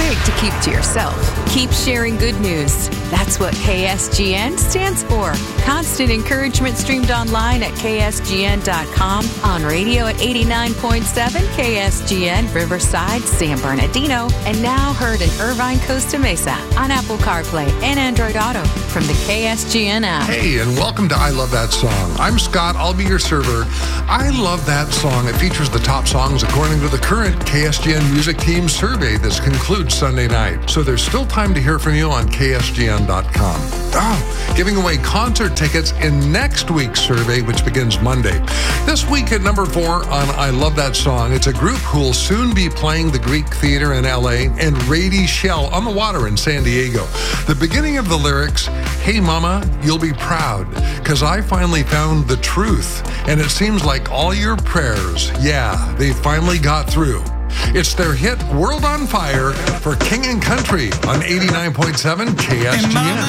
big to keep to yourself. Keep sharing good news. That's what KSGN stands for. Constant encouragement streamed online at ksgn.com, on radio at 89.7 KSGN Riverside, San Bernardino, and now heard in Irvine, Costa Mesa on Apple CarPlay and Android Auto from the KSGN app. Hey, and welcome to I Love That Song. I'm Scott. I'll be your server. I Love That Song. It features the top songs according to the current KSGN Music Team survey that concludes Sunday night. So there's still time to hear from you on ksgn.com. Oh, giving away concert tickets in next week's survey, which begins Monday. This week at number 4 on I Love That Song, it's a group who will soon be playing the Greek Theater in LA and Rady Shell on the Water in San Diego. The beginning of the lyrics, "Hey mama, you'll be proud, 'cause I finally found the truth, and it seems like all your prayers, yeah, they finally got through." It's their hit World on Fire for King and Country on 89.7 KSGN.